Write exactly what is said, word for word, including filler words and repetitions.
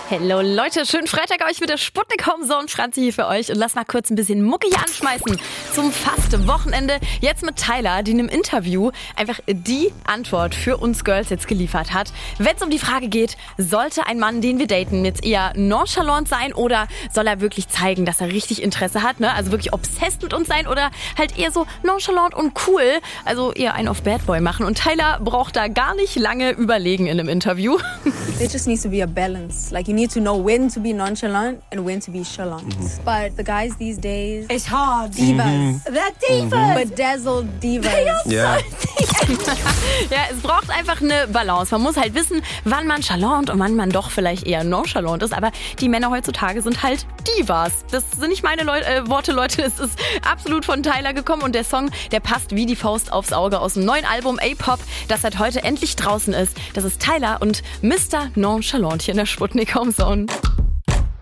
Hallo Leute, schönen Freitag euch mit der Sputnik Home Zone. Franzi hier für euch und lass mal kurz ein bisschen Mucke hier anschmeißen zum fast Wochenende. Jetzt mit Tyler, die in einem Interview einfach die Antwort für uns Girls jetzt geliefert hat. Wenn es um die Frage geht, sollte ein Mann, den wir daten, jetzt eher nonchalant sein oder soll er wirklich zeigen, dass er richtig Interesse hat, ne? Also wirklich obsessed mit uns sein oder halt eher so nonchalant und cool, also eher einen auf Bad Boy machen. Und Tyler braucht da gar nicht lange überlegen in einem Interview. There just needs to be a balance. Like you need to know when to be nonchalant and when to be chalant. Mm-hmm. But the guys these days, it's hard. Divas. Mm-hmm. They're divas. Bedazzled divas. Yeah. Ja, es braucht einfach eine Balance. Man muss halt wissen, wann man chalant und wann man doch vielleicht eher nonchalant ist. Aber die Männer heutzutage sind halt Divas. Das sind nicht meine Leu- äh, Worte, Leute. Es ist absolut von Tyler gekommen. Und der Song, der passt wie die Faust aufs Auge aus dem neuen Album A-Pop, das seit heute endlich draußen ist. Das ist Tyler und Mister Nonchalant hier in der Sputnik Home Zone.